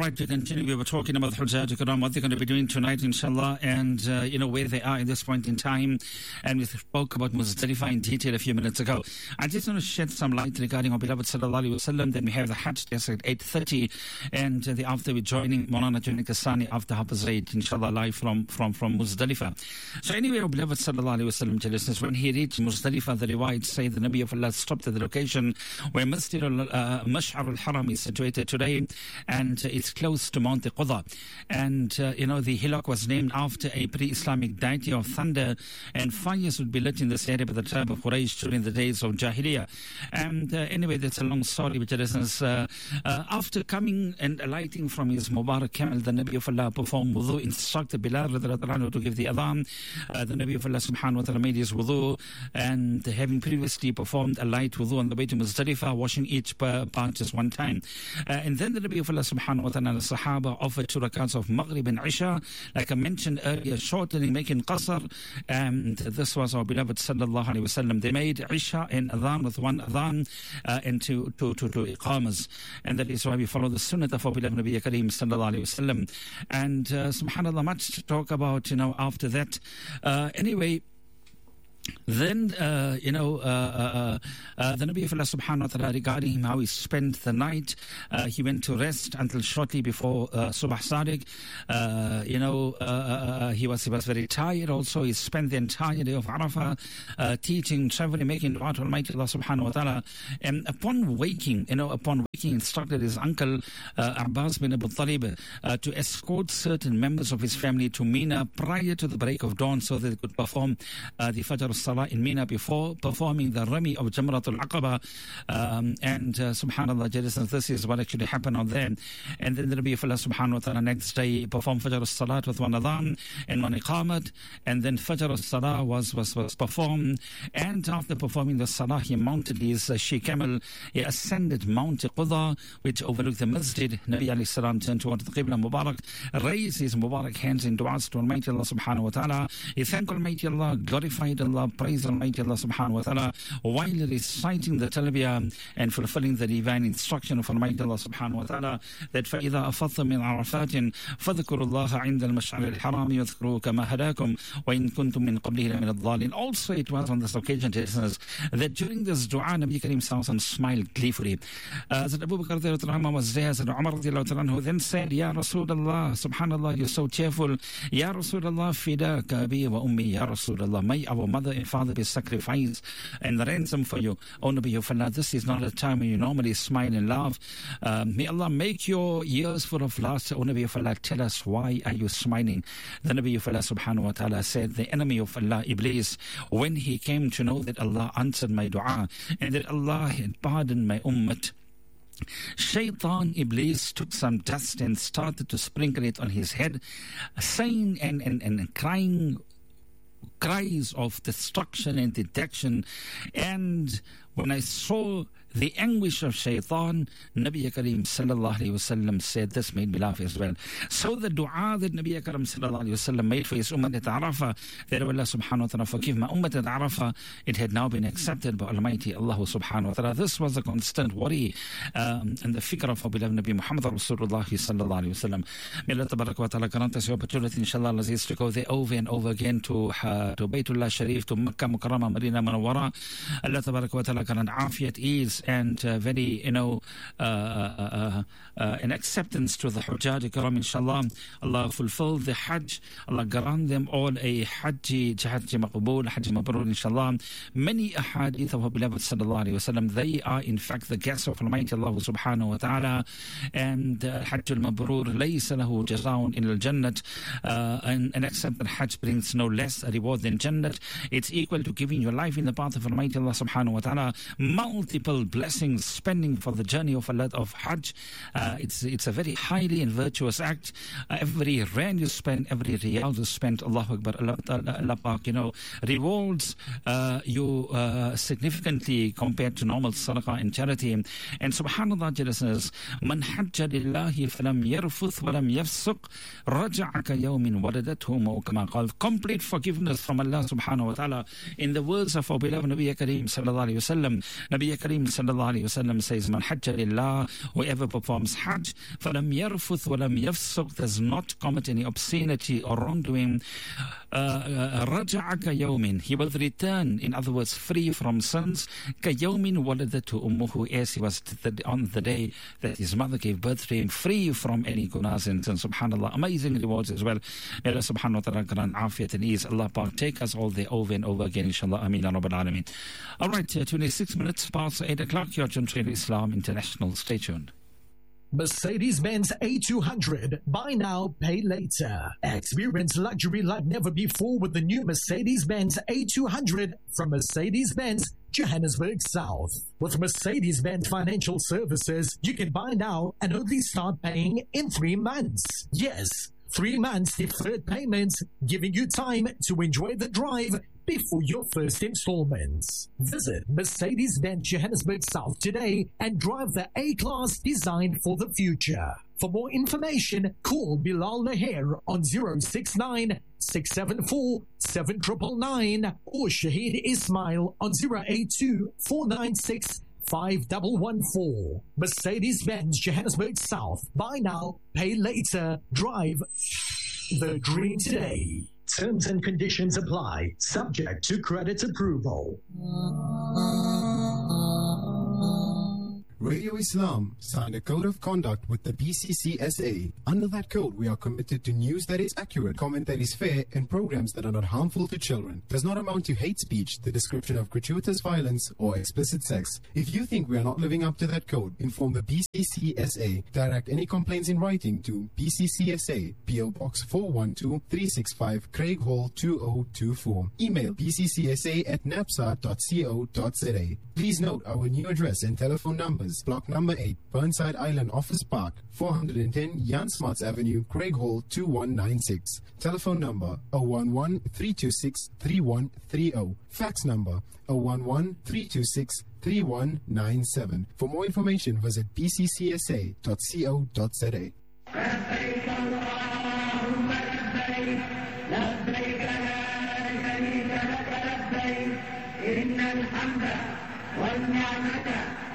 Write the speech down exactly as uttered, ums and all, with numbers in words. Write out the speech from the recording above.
right, to continue, we were talking about the Hujjaj Kiram, what they're going to be doing tonight, inshallah, and, uh, you know, where they are at this point in time. And we spoke about Muzdalifah in detail a few minutes ago. I just want to shed some light regarding our beloved Sallallahu Alaihi Wasallam. Then we have the Hajj test at eight thirty, and uh, the after we're joining Maulana Junaid Kasani after Hafez eight, inshallah, live from, from, from Muzdalifah. So anyway, our beloved Sallallahu Alaihi Wasallam, listeners, when he reached Muzdalifah, the riwayat say the Nabi of Allah stopped at the location where Masjid al-Mash'ar al-Haram is situated today, and uh, it's close to Mount Qudha. And, uh, you know, the hillock was named after a pre-Islamic deity of thunder, and fires would be lit in this area by the tribe of Quraysh during the days of Jahiliyyah. And uh, anyway, that's a long story, which is, uh, uh, after coming and alighting from his Mubarak camel, the Nabi of Allah performed wudu, instructed Bilal to give the adhan. Uh, the Nabi of Allah subhanahu wa ta'ala made his wudu, and having previously performed a light wudu on the way to Muzdalifah, washing each part just one time. Uh, and then the Nabi of Allah subhanahu wa ta'ala and the Sahaba offered two rakats of Maghrib and Isha, like I mentioned earlier, shortening, making qasr, and this was our beloved Sallallahu Alaihi Wasallam. They made Isha and Adhan with one Adhan uh, and two, two, two, two Iqamas, and that is why we follow the Sunnah of our beloved Nabi Kareem Sallallahu Alaihi Wasallam. And uh, subhanAllah, much to talk about, you know, after that. Uh, anyway, Then, uh, you know, uh, uh, uh, the Nabi of Allah subhanahu wa ta'ala, regarding him, how he spent the night, uh, he went to rest until shortly before uh, Subh Sadiq. Uh, you know, uh, uh, he was he was very tired also. He spent the entire day of Arafah uh, teaching, traveling, making dua to Almighty Allah subhanahu wa ta'ala. And upon waking, you know, upon waking, instructed his uncle uh, Abbas bin Abu Talib uh, to escort certain members of his family to Mina prior to the break of dawn so that they could perform uh, the Fajr Salah in Mina before performing the Rami of Jamratul Aqaba. Um, and uh, subhanAllah, this is what actually happened on there. And then the Nabi of Allah subhanahu wa ta'ala next day performed Fajr Salat with one Adhan and one Iqamat. And then Fajr Salah was, was, was performed. And after performing the Salah, he mounted his uh, she camel. He ascended Mount Qudha, which overlooked the masjid. Nabi alayhi salam turned towards the Qibla Mubarak, raised his Mubarak hands in du'as to Almighty Allah subhanahu wa ta'ala. He thanked Almighty Allah, glorified Allah, praised Almighty Allah subhanahu wa ta'ala while reciting the talbiyah and fulfilling the divine instruction of Almighty Allah subhanahu wa ta'ala that فَإِذَا أَفَضْتُم مِّنْ عَرَفَاتٍ فَاذْكُرُوا اللَّهَ عِندَ الْمَشْعَرِ الْحَرَامِ وَاذْكُرُوهُ كَمَا هَدَاكُمْ وَإِن كُنتُم مِّن قَبْلِهِ لَمِنَ الضَّالِينَ. Also, it was on this occasion, listeners, that during this dua, Nabi Kareem sallallahu alaihi wasallam smiled gleefully. Uh, Hazrat Abu Bakr radiallahu anhu was there. Hazrat Umar radiallahu anhu then said, Ya Rasulullah, subhanallah, you're so cheerful. Ya Rasulullah, fidaka abi wa ummi. Ya Rasulullah, may our mother and father be sacrificed and the ransom for you. O Nabi of Allah, this is not a time when you normally smile and laugh. Uh, may Allah make your ears full of laughter. O Nabi of Allah, tell us, why are you smiling? The Nabi of Allah subhanahu wa ta'ala said, the enemy of Allah, Iblis, when he came to know that Allah answered my dua and that Allah had pardoned my ummah, Shaitan Iblis took some dust and started to sprinkle it on his head, saying and, and, and crying cries of destruction and detection. And when I saw the anguish of Shaitan, Nabi Kareem sallallahu alayhi wasallam said, this made me laugh as well. So the dua that Nabi Kareem sallallahu alayhi wasallam made for his ummah at Arafah, that Allah subhanahu wa ta'ala forgive my ummah at Arafah, it had now been accepted by Almighty Allah subhanahu wa ta'ala. This was a constant worry um, and the fikr of our beloved Nabi Muhammad Rasulullah sallallahu alayhi wasallam. May Allah tabarak wa ta'ala grant us the opportunity, inshallah, Aziz, to go there over and over again to, uh, to Baytullah Sharif, to Makkah Mukarramah, Madinah Munawwara. Allah tabarak wa ta'ala grant afiyat, ease, and uh, very, you know, uh, uh, uh, an acceptance to the Hujjaj Kiram, inshallah. Allah fulfill the Hajj. Allah grant them all a Hajj, Hajj Maqbool, Hajj Mabrur, inshallah. Many ahadith of our beloved sallallahu alayhi wa sallam, they are in fact the guests of Almighty Allah subhanahu wa ta'ala. And uh, Hajj al-Mabrur, laysa lahu jazaun in al-Jannat. Uh, and an accepted Hajj brings no less a reward than Jannat. It's equal to giving your life in the path of Almighty Allah subhanahu wa ta'ala. Multiple blessings, spending for the journey of Allah of Hajj. Uh, it's it's a very highly and virtuous act. Uh, every rand you spend, every riyal you spend, Allahu Akbar, Allah, Allah, Allah Pak, you know, rewards uh, you uh, significantly compared to normal sadaqah and charity. And subhanallah, listeners, man hajja lillahi falam yarfuth walam yafsuq raja'a ka yawmin waladathu ummuhu kama qala. Complete forgiveness from Allah subhanahu wa ta'ala. In the words of our beloved Nabi Kareem sallallahu alayhi wa sallam, wasallam. Nabi Kareem sallallahu alayhi wasallam says, Man hajja lillah, whoever performs hajj, falam yarfuth walam yafsuq, does not commit any obscenity or wrongdoing, raja'a ka yawmin, he will return, in other words, free from sins, ka yawmin waladatu ummuhu, as he was on the day that his mother gave birth to him, free from any gunas and sins. Subhanallah, amazing rewards as well. May Allah subhanahu wa ta'ala grant afiyat and ease. Allah Pak, take us all there over and over again, inshallah. Ameen, Rabbal Alameen. All right, uh, twenty-six minutes past eight o'clock, you're tuned to Islam International. Stay tuned. Mercedes-Benz A two hundred. Buy now, pay later. Experience luxury like never before with the new Mercedes-Benz A two hundred from Mercedes-Benz Johannesburg South. With Mercedes-Benz Financial Services, you can buy now and only start paying in three months. Yes, three months deferred payments, giving you time to enjoy the drive before your first installments. Visit Mercedes-Benz Johannesburg South today and drive the A-Class designed for the future. For more information, call Bilal Naher on zero six nine, six seven four, seven nine nine nine or Shahid Ismail on zero eight two, four nine six, five one one four. Mercedes-Benz Johannesburg South. Buy now, pay later. Drive the dream today. Terms and conditions apply, subject to credit approval. Radio Islam signed a code of conduct with the B C C S A. Under that code, we are committed to news that is accurate, comment that is fair, and programs that are not harmful to children. Does not amount to hate speech, the description of gratuitous violence, or explicit sex. If you think we are not living up to that code, inform the B C C S A. Direct any complaints in writing to B C C S A, P O Box four one two, three six five, Craig Hall two oh two four. Email b c c s a at napsa dot co dot z a. Please note our new address and telephone numbers. Block number eight, Burnside Island Office Park, four hundred ten Jan Smuts Avenue, Craig Hall two one nine six. Telephone number zero one one, three two six, three one three zero. Fax number zero one one, three two six, three one nine seven. For more information, visit b c c s a dot co dot z a. إن الحمد والنعمة